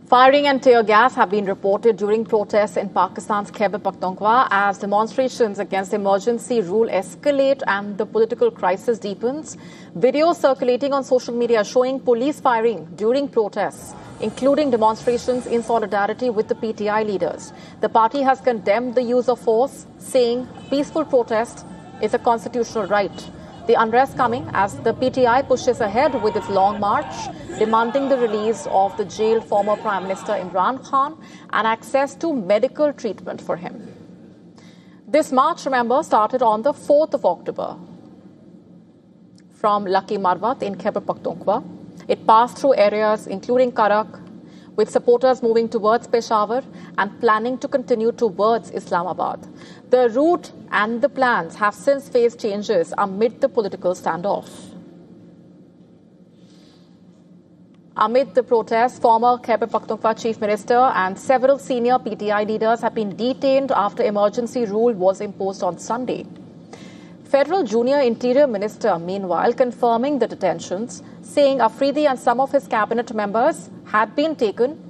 Firing and tear gas have been reported during protests in Pakistan's Khyber Pakhtunkhwa as demonstrations against emergency rule escalate and the political crisis deepens. Videos circulating on social media showing police firing during protests, including demonstrations in solidarity with the PTI leaders. The party has condemned the use of force, saying peaceful protest is a constitutional right. The unrest coming as the PTI pushes ahead with its long march, demanding the release of the jailed former Prime Minister Imran Khan and access to medical treatment for him. This march, remember, started on the 4th of October from Lucky Marwat in Khyber Pakhtunkhwa. It passed through areas including Karak, with supporters moving towards Peshawar and planning to continue towards Islamabad. The route and the plans have since faced changes amid the political standoff. Amid the protests, former Khyber Pakhtunkhwa Chief Minister and several senior PTI leaders have been detained after emergency rule was imposed on Sunday. Federal Junior Interior Minister, meanwhile, confirming the detentions, saying Afridi and some of his cabinet members had been taken